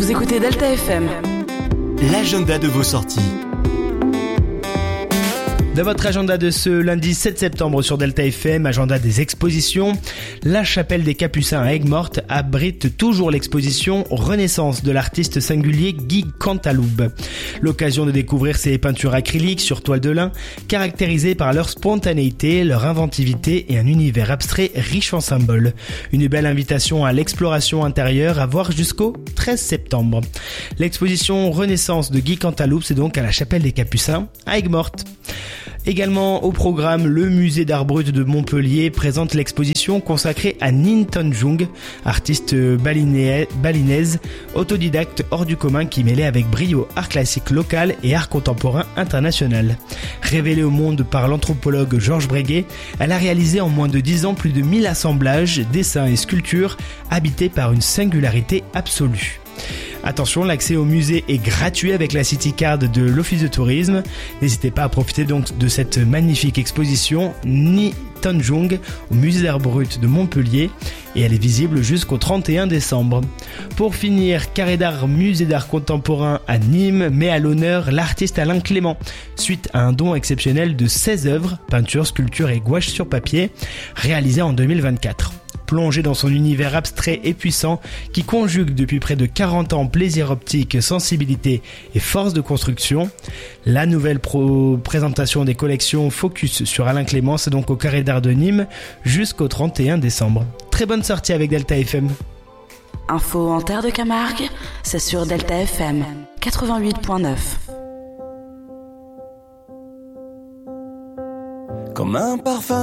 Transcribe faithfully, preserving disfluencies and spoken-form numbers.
Vous écoutez Delta F M. L'agenda de vos sorties. Dans votre agenda de ce lundi sept septembre sur Delta F M, agenda des expositions, la chapelle des Capucins à Aigues-Mortes abrite toujours l'exposition Renaissance de l'artiste singulier Guy Cantaloupe. L'occasion de découvrir ses peintures acryliques sur toile de lin, caractérisées par leur spontanéité, leur inventivité et un univers abstrait riche en symboles. Une belle invitation à l'exploration intérieure à voir jusqu'au treize septembre. L'exposition Renaissance de Guy Cantaloupe, c'est donc à la chapelle des Capucins à Aigues-Mortes. Également au programme, le musée d'art brut de Montpellier présente l'exposition consacrée à Ninh Tongzhong, artiste baliné- balinaise, autodidacte hors du commun qui mêlait avec brio art classique local et art contemporain international. Révélée au monde par l'anthropologue Georges Breguet, elle a réalisé en moins de dix ans plus de mille assemblages, dessins et sculptures habités par une singularité absolue. Attention, l'accès au musée est gratuit avec la City Card de l'Office de tourisme. N'hésitez pas à profiter donc de cette magnifique exposition Ninh Tongzhong au musée d'art brut de Montpellier et elle est visible jusqu'au trente et un décembre. Pour finir, Carré d'art musée d'art contemporain à Nîmes met à l'honneur l'artiste Alain Clément suite à un don exceptionnel de seize œuvres, peintures, sculptures et gouaches sur papier réalisées en deux mille vingt-quatre. Plongé dans son univers abstrait et puissant qui conjugue depuis près de quarante ans plaisir optique, sensibilité et force de construction. La nouvelle pro- présentation des collections Focus sur Alain Clément, c'est donc au Carré d'art de Nîmes jusqu'au trente et un décembre. Très bonne sortie avec Delta F M. Info en terre de Camargue, c'est sur Delta F M quatre-vingt-huit point neuf. Comme un parfum.